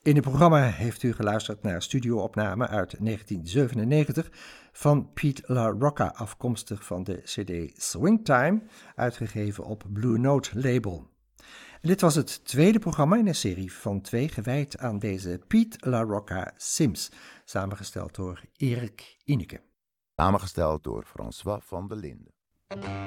In het programma heeft u geluisterd naar studio-opname uit 1997 van Pete La Rocca, afkomstig van de cd Swingtime, uitgegeven op Blue Note label. Dit was het tweede programma in een serie van 2 gewijd aan deze Pete La Rocca Sims, samengesteld door Erik Ineke. Samengesteld door François van der Linden.